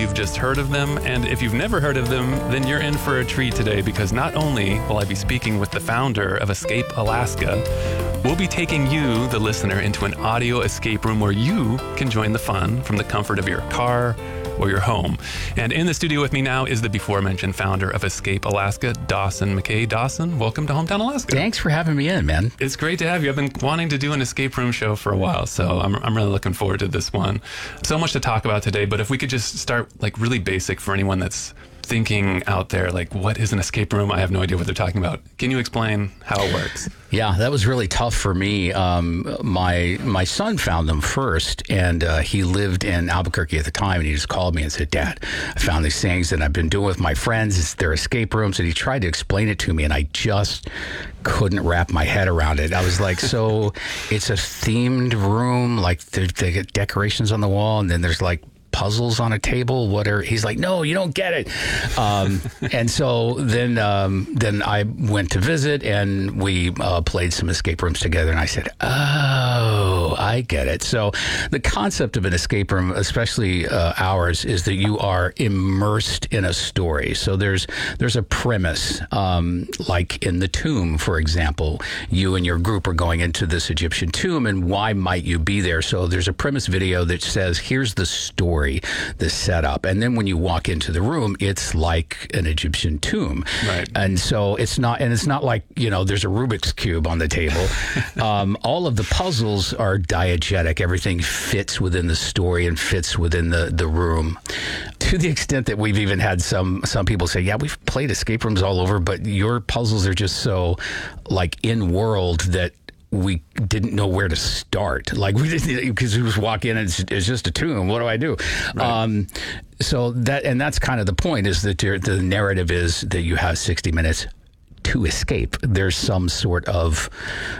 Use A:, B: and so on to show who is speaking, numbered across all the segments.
A: you've just heard of them, and if you've never heard of them, then you're in for a treat today, because not only will I be speaking with the founder of Escape Alaska, we'll be taking you, the listener, into an audio escape room where you can join the fun from the comfort of your car or your home. And in the studio with me now is the before-mentioned founder of Escape Alaska, Dawson McKay. Dawson, welcome to Hometown Alaska.
B: Thanks for having me in, man.
A: It's great to have you. I've been wanting to do an escape room show for a while, so I'm really looking forward to this one. So much to talk about today, but if we could just start like really basic for anyone that's thinking out there, like, what is an escape room? I have no idea what they're talking about. Can you explain how it works?
B: Yeah, that was really tough for me. My son found them first, and he lived in Albuquerque at the time, and he just called me and said, "Dad, I found these things that I've been doing with my friends. They're escape rooms," and he tried to explain it to me, and I just couldn't wrap my head around it. I was like, so it's a themed room, like they get decorations on the wall, and then there's like puzzles on a table. He's like, "No, you don't get it." And so then I went to visit, and we played some escape rooms together, and I said, "Oh, I get it." So the concept of an escape room, especially ours, is that you are immersed in a story. So there's a premise, like in The Tomb, for example. You and your group are going into this Egyptian tomb, and why might you be there? So there's a premise video that says, here's the story, the setup, and then when you walk into the room, it's like an Egyptian tomb,
A: right?
B: And so it's not like, there's a Rubik's Cube on the table. All of the puzzles are diegetic. Everything fits within the story and fits within the room, to the extent that we've even had some people say, "Yeah, we've played escape rooms all over, but your puzzles are just so like in world that we didn't know where to start." Like, we didn't, because we just walk in and it's just a tomb. What do I do? Right. So that's kind of the point, is that the narrative is that you have 60 minutes to escape. There's some sort of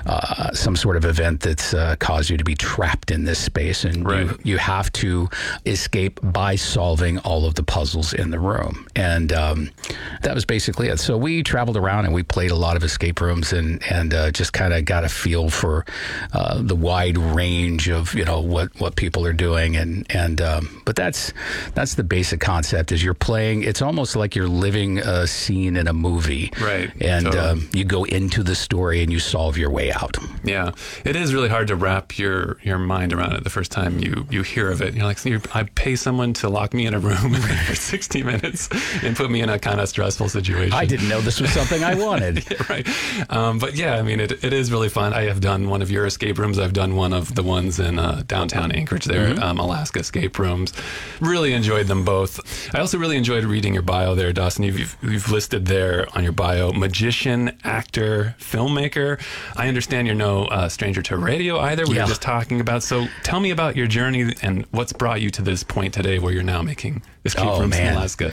B: event that's caused you to be trapped in this space, and
A: right.
B: you have to escape by solving all of the puzzles in the room. And that was basically it. So we traveled around and we played a lot of escape rooms, and just kind of got a feel for the wide range of what people are doing, but that's the basic concept. Is you're playing. It's almost like you're living a scene in a movie,
A: right?
B: And
A: totally.
B: You go into the story and you solve your way out.
A: Yeah, it is really hard to wrap your mind around it the first time you hear of it. You're like, I pay someone to lock me in a room for 60 minutes and put me in a kind of stressful situation.
B: I didn't know this was something I wanted.
A: Yeah, right. But yeah, I mean, it is really fun. I have done one of your escape rooms. I've done one of the ones in downtown Anchorage there,
B: Mm-hmm.
A: Alaska escape rooms. Really enjoyed them both. I also really enjoyed reading your bio there, Dawson. You've listed there on your bio, magician, actor, filmmaker. I understand you're no stranger to radio either. We were just talking about. So tell me about your journey and what's brought you to this point today where you're now making escape rooms in Alaska.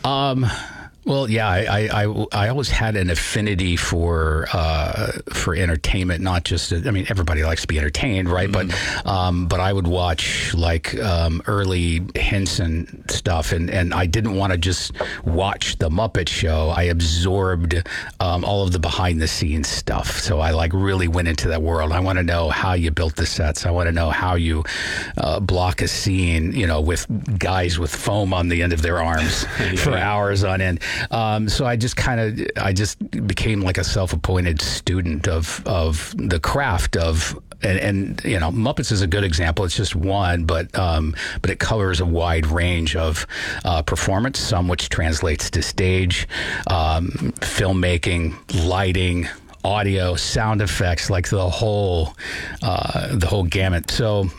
B: Well, yeah, I always had an affinity for entertainment, not just, everybody likes to be entertained, right? Mm-hmm. But I would watch like early Henson stuff, and I didn't want to just watch the Muppet Show. I absorbed all of the behind the scenes stuff. So I really went into that world. I want to know how you built the sets. I want to know how you block a scene, with guys with foam on the end of their arms for hours on end. So I just became like a self-appointed student of the craft of, and Muppets is a good example. It's just one, but it covers a wide range of performance, some which translates to stage, filmmaking, lighting, audio, sound effects, like the whole gamut. So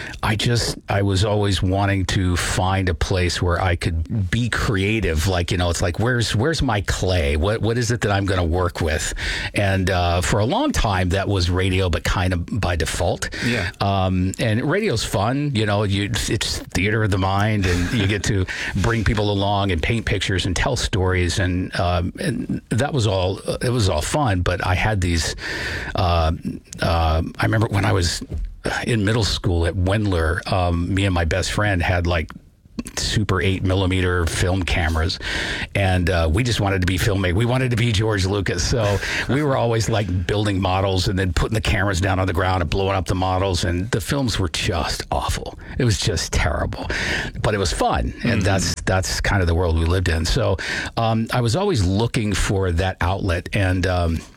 B: I was always wanting to find a place where I could be creative. Like, it's like, where's my clay? What is it that I'm going to work with? And for a long time, that was radio, but kind of by default.
A: Yeah.
B: And radio's fun. It's theater of the mind, and you get to bring people along and paint pictures and tell stories, and that was all. It was all fun, but I had these. I remember when I was in middle school at Wendler, me and my best friend had like super 8mm film cameras, and we just wanted to be filmmakers. We wanted to be George Lucas, so we were always like building models and then putting the cameras down on the ground and blowing up the models, and the films were just awful. It was just terrible, but it was fun, and that's kind of the world we lived in. So I was always looking for that outlet, and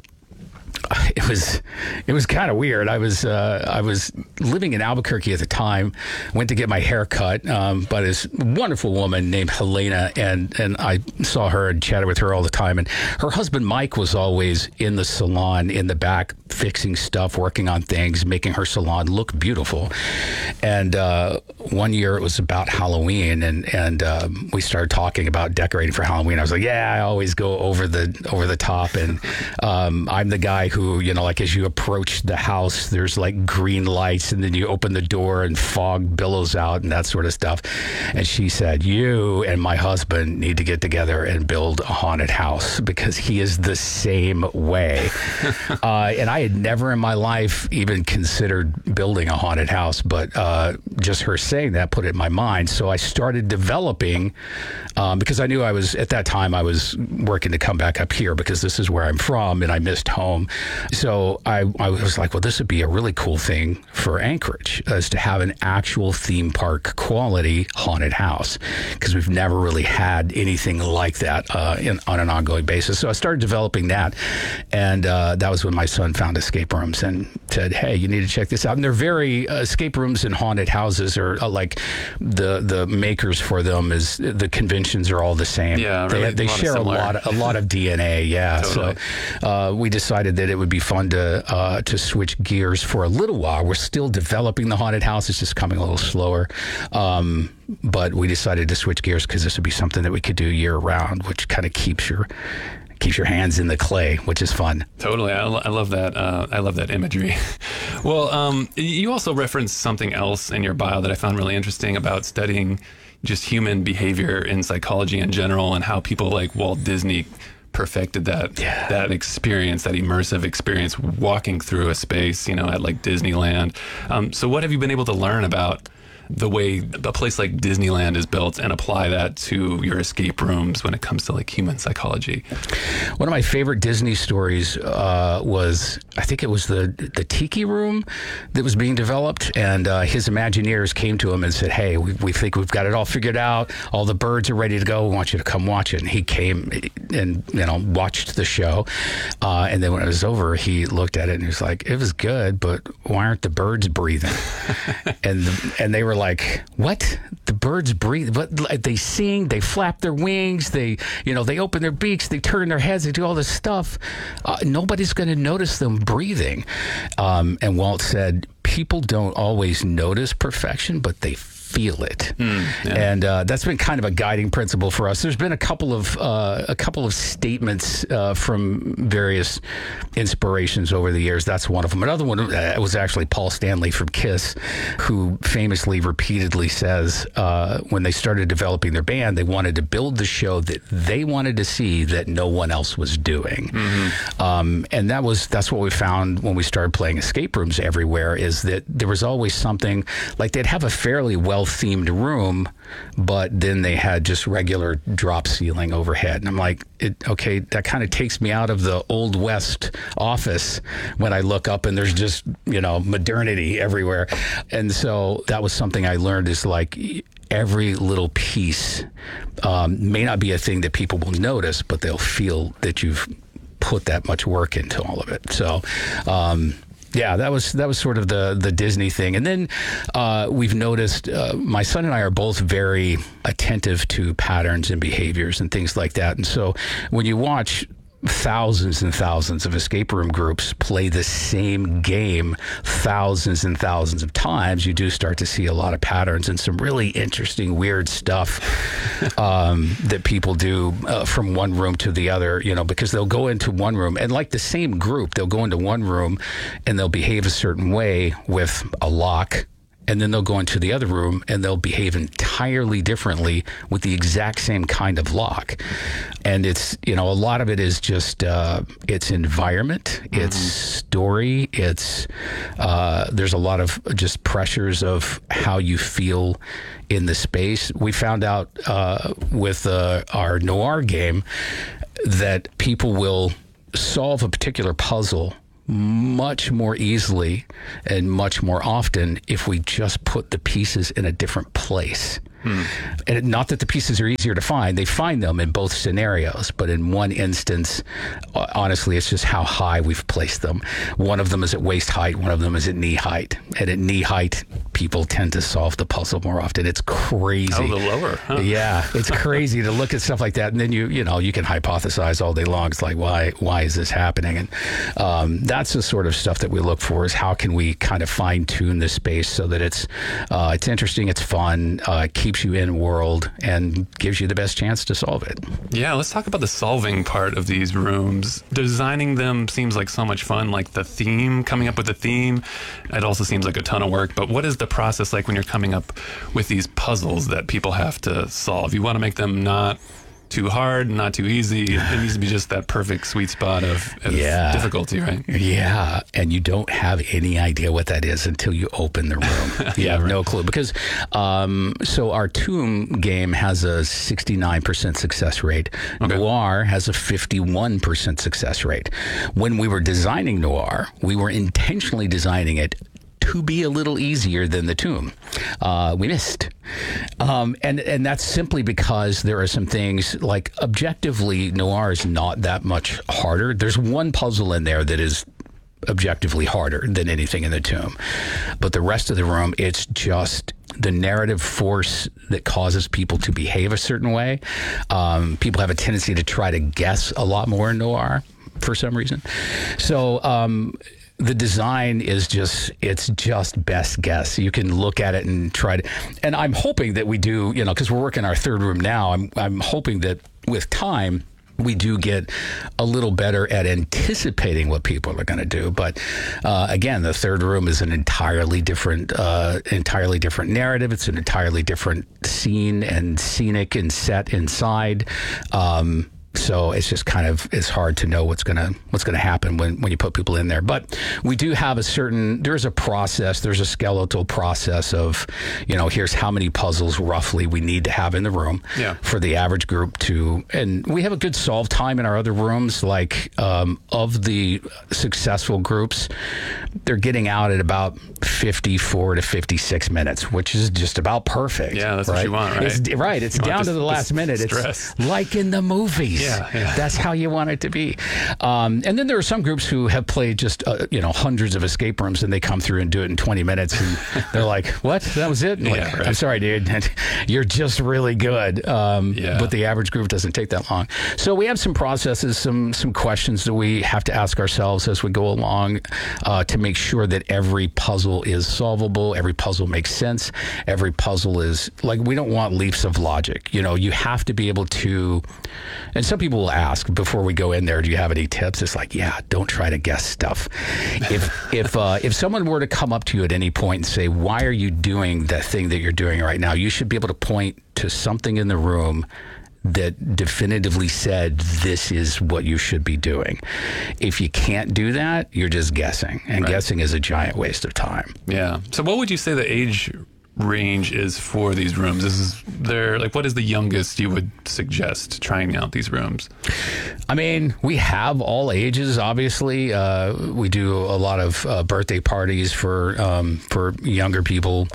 B: it was kind of weird. I was living in Albuquerque at the time. Went to get my hair cut by this wonderful woman named Helena, and I saw her and chatted with her all the time. And her husband Mike was always in the salon in the back, fixing stuff, working on things, making her salon look beautiful. And one year it was about Halloween, and we started talking about decorating for Halloween. I was like, yeah, I always go over the top, and I'm the guy who, like as you approach the house, there's like green lights, and then you open the door and fog billows out and that sort of stuff. And she said, you and my husband need to get together and build a haunted house, because he is the same way. And I had never in my life even considered building a haunted house, but just her saying that put it in my mind. So I started developing, because I knew at that time I was working to come back up here because this is where I'm from and I missed home. So I was like, well, this would be a really cool thing for Anchorage, is to have an actual theme park quality haunted house, because we've never really had anything like that on an ongoing basis. So I started developing that, and that was when my son found escape rooms and said, hey, you need to check this out. And they're very escape rooms and haunted houses are like the makers for them is the conventions are all the same.
A: Yeah, really,
B: they share a lot of DNA. Yeah. Totally. So we decided that it would be fun to switch gears for a little while. We're still developing the haunted house. It's just coming a little slower. But we decided to switch gears because this would be something that we could do year round, which kind of keeps your hands in the clay, which is fun.
A: Totally. I love that. I love that imagery. Well, you also referenced something else in your bio that I found really interesting about studying just human behavior in psychology in general, and how people like Walt Disney perfected that experience, that immersive experience, walking through a space, at like Disneyland. So what have you been able to learn about the way a place like Disneyland is built and apply that to your escape rooms when it comes to like human psychology?
B: One of my favorite Disney stories was, I think it was the Tiki Room that was being developed, and his Imagineers came to him and said, hey, we think we've got it all figured out. All the birds are ready to go. We want you to come watch it. And he came and watched the show, and then when it was over, he looked at it and he was like, it was good, but why aren't the birds breathing? and they were like, what? The birds breathe? But they sing, they flap their wings, they open their beaks, they turn their heads, they do all this stuff. Nobody's going to notice them breathing. And Walt said, people don't always notice perfection, but they feel it. And that's been kind of a guiding principle for us. There's been a couple of statements from various inspirations over the years. That's one of them. Another one was actually Paul Stanley from Kiss, who famously repeatedly says when they started developing their band, they wanted to build the show that they wanted to see that no one else was doing. And that's what we found when we started playing escape rooms everywhere, is that there was always something, like they'd have a fairly well-themed room, but then they had just regular drop ceiling overhead. And I'm like, okay, that kind of takes me out of the Old West office when I look up and there's just, modernity everywhere. And so that was something I learned, is like every little piece may not be a thing that people will notice, but they'll feel that you've put that much work into all of it. So, yeah, that was sort of the Disney thing. And then we've noticed, my son and I are both very attentive to patterns and behaviors and things like that. And so when you watch thousands and thousands of escape room groups play the same game thousands and thousands of times, you do start to see a lot of patterns and some really interesting, weird stuff that people do from one room to the other, because they'll go into one room and, like the same group, they'll go into one room and they'll behave a certain way with a lock and then they'll go into the other room and they'll behave entirely differently with the exact same kind of lock. And it's, a lot of it is just it's environment, it's story, it's there's a lot of just pressures of how you feel in the space. We found out with our noir game that people will solve a particular puzzle much more easily and much more often if we just put the pieces in a different place. And not that the pieces are easier to find. They find them in both scenarios, but in one instance, honestly, it's just how high we've placed them. One of them is at waist height, one of them is at knee height. And at knee height, people tend to solve the puzzle more often. It's crazy.
A: Oh, the lower, huh?
B: Yeah, it's crazy to look at stuff like that. And then you can hypothesize all day long. It's like, why is this happening? And that's the sort of stuff that we look for, is how can we kind of fine tune this space so that it's interesting, it's fun, keeps you in world, and gives you the best chance to solve it.
A: Yeah, let's talk about the solving part of these rooms. Designing them seems like so much fun, like the theme, coming up with the theme. It also seems like a ton of work, but what is the process like when you're coming up with these puzzles that people have to solve? You want to make them not too hard, not too easy. It needs to be just that perfect sweet spot of difficulty, right? Yeah,
B: and you don't have any idea what that is until you open the room. You have no clue, because so our Tomb game has a 69% success rate. Okay. Noir has a 51% success rate. When we were designing Noir, we were intentionally designing it to be a little easier than the Tomb. We missed. And that's simply because there are some things, like objectively, Noir is not that much harder. There's one puzzle in there that is objectively harder than anything in the Tomb. But the rest of the room, it's just the narrative force that causes people to behave a certain way. People have a tendency to try to guess a lot more in Noir for some reason. So, the design is it's just best guess. You can look at it and try to, and I'm hoping that we do, because we're working our third room now, I'm hoping that with time, we do get a little better at anticipating what people are going to do. But again, the third room is an entirely different narrative. It's an entirely different scene and scenic and set inside. So it's just it's hard to know what's gonna happen when you put people in there. But we do have there's a process, there's a skeletal process of, here's how many puzzles roughly we need to have in the room for the average group and we have a good solve time in our other rooms. Like of the successful groups, they're getting out at about 54 to 56 minutes, which is just about perfect.
A: Yeah, that's what you want, right?
B: It's down to the last minute.
A: Stress.
B: It's like in the movies. Yeah. That's how you want it to be. And then there are some groups who have played just, hundreds of escape rooms, and they come through and do it in 20 minutes. And they're like, what? That was it? I'm sorry, dude. You're just really good. But the average group doesn't take that long. So we have some processes, some questions that we have to ask ourselves as we go along to make sure that every puzzle is solvable. Every puzzle makes sense. Every puzzle is, like, we don't want leaps of logic. You have to be able to, and some people will ask before we go in there, do you have any tips? It's like, don't try to guess stuff. If someone were to come up to you at any point and say, why are you doing that thing that you're doing right now? You should be able to point to something in the room that definitively said, this is what you should be doing. If you can't do that, you're just guessing. And guessing is a giant waste of time. Yeah. So what would you say the age range is for these rooms? What is the youngest you would suggest trying out these rooms? I mean, we have all ages, obviously. We do a lot of birthday parties for younger people.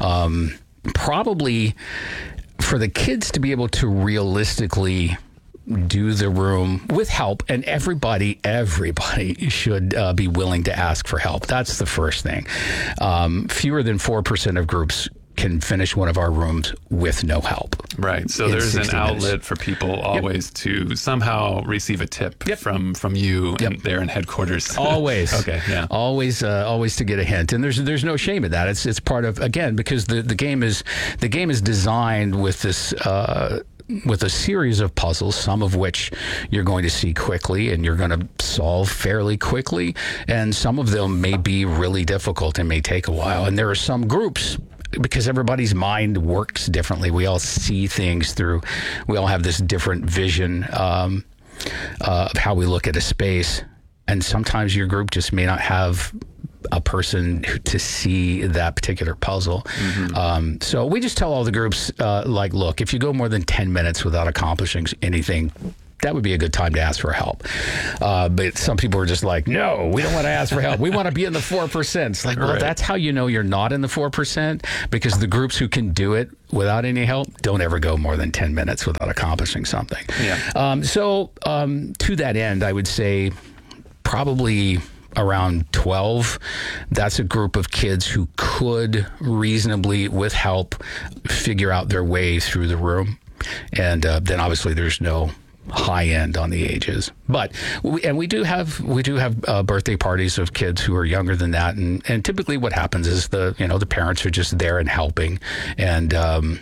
B: Probably for the kids to be able to realistically do the room with help, and everybody should be willing to ask for help. That's the first thing. Fewer than 4% of groups can finish one of our rooms with no help. Right. So there's an outlet for people always to somehow receive a tip from you there in headquarters. Always. Okay. Yeah. Always to get a hint. And there's no shame in that. It's part of, again, because the game is designed with this with a series of puzzles, some of which you're going to see quickly and you're going to solve fairly quickly, and some of them may be really difficult and may take a while. And there are some groups, because everybody's mind works differently. We all see things we all have this different vision of how we look at a space. And sometimes your group just may not have a person to see that particular puzzle. So we just tell all the groups, look, if you go more than 10 minutes without accomplishing anything, that would be a good time to ask for help. But some people are just like, no, we don't want to ask for help. We want to be in the 4%. It's like, well, that's how you know you're not in the 4%, because the groups who can do it without any help don't ever go more than 10 minutes without accomplishing something. So to that end, I would say probably around 12, that's a group of kids who could reasonably, with help, figure out their way through the room. And then obviously there's no high end on the ages, but we do have birthday parties of kids who are younger than that, and typically what happens is the parents are just there and helping, and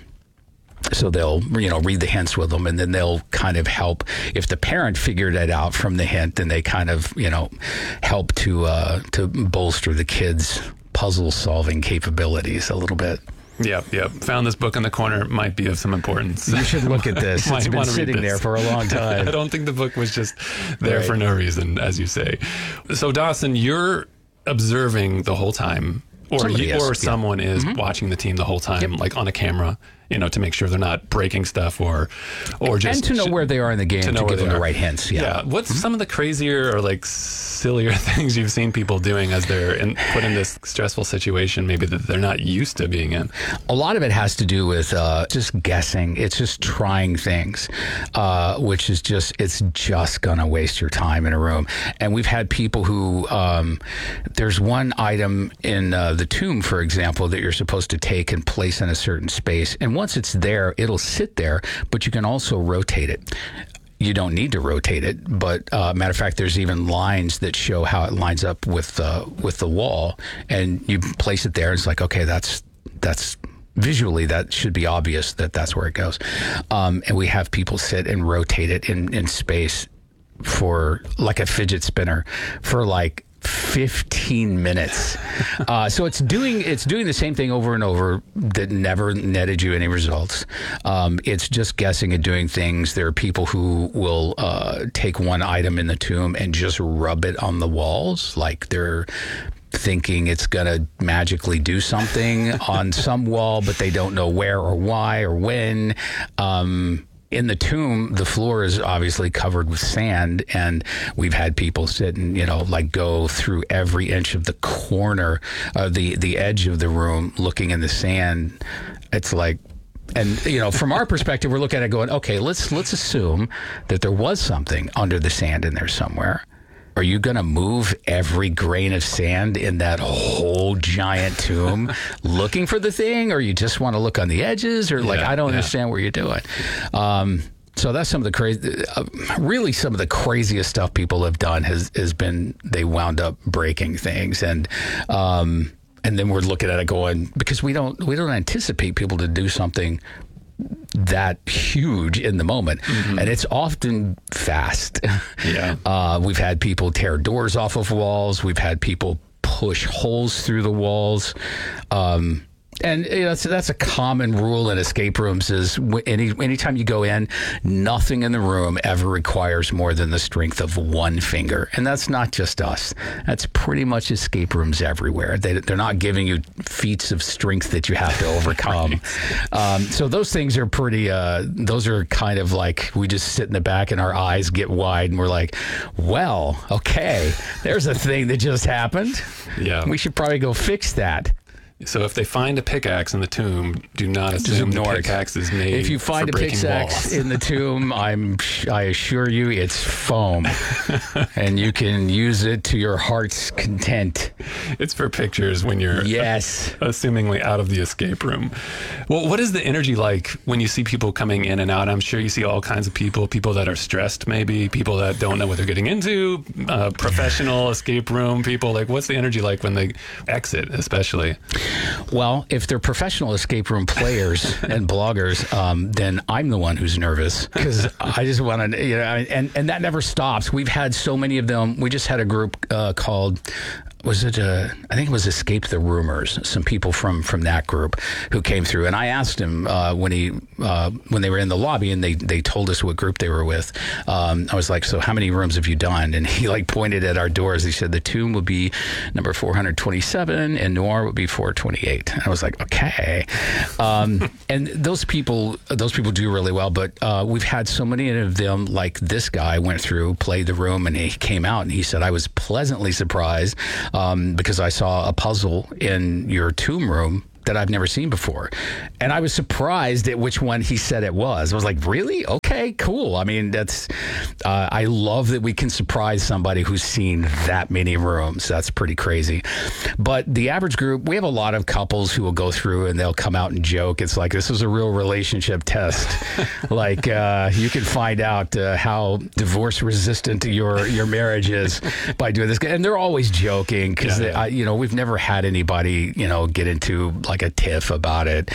B: so they'll read the hints with them, and then they'll kind of help. If the parent figured it out from the hint, then they kind of help to bolster the kids' puzzle solving capabilities a little bit.
A: Yeah. Found this book in the corner. Might be of some importance.
B: You should look at this. It's been sitting there for a long time.
A: I don't think the book was just there for no reason, as you say. So, Dawson, you're observing the whole time, or someone is watching the team the whole time, like on a camera, to make sure they're not breaking stuff or just...
B: And to know where they are in the game, to give them the right hints. Yeah.
A: What's some of the crazier or sillier things you've seen people doing as they're put in this stressful situation, maybe that they're not used to being in?
B: A lot of it has to do with just guessing. It's just trying things, which is it's just going to waste your time in a room. And we've had people who, there's one item in the tomb, for example, that you're supposed to take and place in a certain space. And once it's there, it'll sit there, but you can also rotate it. You don't need to rotate it, but matter of fact, there's even lines that show how it lines up with the wall, and you place it there. And it's like, okay, that's visually that should be obvious that that's where it goes. And we have people sit and rotate it in space for like a fidget spinner for 15 minutes. So it's doing the same thing over and over that never netted you any results. It's just guessing and doing things. There are people who will take one item in the tomb and just rub it on the walls, like they're thinking it's going to magically do something on some wall, but they don't know where or why or when. In the tomb, the floor is obviously covered with sand, and we've had people sit and, go through every inch of the corner, the edge of the room, looking in the sand. It's like, and, from our perspective, we're looking at it going, okay, let's assume that there was something under the sand in there somewhere. Are you going to move every grain of sand in that whole giant tomb looking for the thing, or you just want to look on the edges, or I don't understand what you're doing. So that's some of the really some of the craziest stuff people have done has been they wound up breaking things, and then we're looking at it going, because we don't anticipate people to do something that huge in the moment, and it's often fast. We've had people tear doors off of walls. We've had people push holes through the walls. And that's a common rule in escape rooms is anytime you go in, nothing in the room ever requires more than the strength of one finger. And that's not just us. That's pretty much escape rooms everywhere. They're not giving you feats of strength that you have to overcome. So those things are pretty, those are kind of like we just sit in the back and our eyes get wide and we're like, well, okay, there's a thing that just happened.
A: Yeah.
B: We should probably go fix that.
A: So if they find a pickaxe in the tomb, do not assume the pickaxe is made.
B: If you find a pickaxe in the tomb, I assure you it's foam, and you can use it to your heart's content.
A: It's for pictures when you're assumingly out of the escape room. Well, what is the energy like when you see people coming in and out? I'm sure you see all kinds of people that are stressed, maybe people that don't know what they're getting into, professional escape room people. What's the energy like when they exit, especially?
B: Well, if they're professional escape room players and bloggers, then I'm the one who's nervous because I just want to, and that never stops. We've had so many of them. We just had a group called. I think it was Escape the Rumors. Some people from that group who came through, and I asked him when they were in the lobby, and they told us what group they were with. I was like, "So how many rooms have you done?" And he pointed at our doors. He said the Tomb would be number 427, and Noir would be 428. And I was like, "Okay." And those people do really well, but we've had so many of them. Like this guy went through, played the room, and he came out, and he said, "I was pleasantly surprised." Because I saw a puzzle in your Tomb room that I've never seen before. And I was surprised at which one he said it was. I was like, really? Okay, cool. I mean, I love that we can surprise somebody who's seen that many rooms. That's pretty crazy. But the average group, we have a lot of couples who will go through and they'll come out and joke. It's like, this is a real relationship test. Like, you can find out how divorce resistant your marriage is by doing this. And they're always joking because, we've never had anybody, get into like a tiff about it.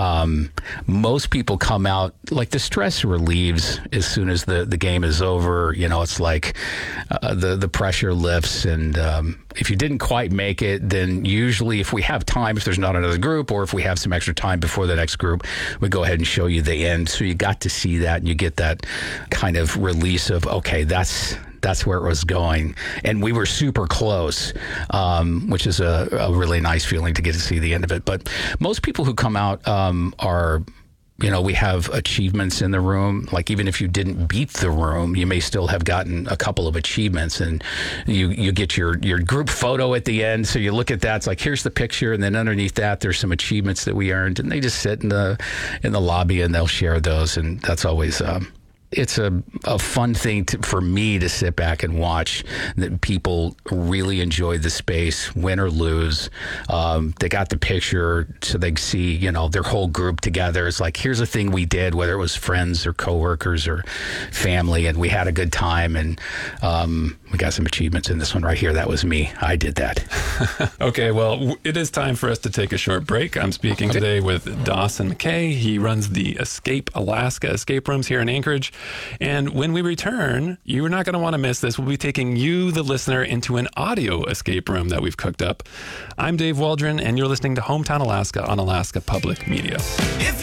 B: Most people come out, like the stress relieves as soon as the game is over. It's like the pressure lifts. And if you didn't quite make it, then usually if we have time, if there's not another group, or if we have some extra time before the next group, we go ahead and show you the end. So you got to see that and you get that kind of release of, okay, that's where it was going. And we were super close, which is a really nice feeling to get to see the end of it. But most people who come out are, we have achievements in the room. Like even if you didn't beat the room, you may still have gotten a couple of achievements, and you get your group photo at the end. So you look at that, it's like, here's the picture. And then underneath that, there's some achievements that we earned, and they just sit in the lobby and they'll share those. And that's always, it's a fun thing for me to sit back and watch that people really enjoyed the space, win or lose. They got the picture so they see, their whole group together. It's like, here's a thing we did, whether it was friends or coworkers or family, and we had a good time. And we got some achievements in this one right here. That was me. I did that.
A: Okay, well, it is time for us to take a short break. I'm speaking today with Dawson McKay. He runs the Escape Alaska escape rooms here in Anchorage. And when we return, you're not going to want to miss this. We'll be taking you, the listener, into an audio escape room that we've cooked up. I'm Dave Waldron, and you're listening to Hometown Alaska on Alaska Public Media. If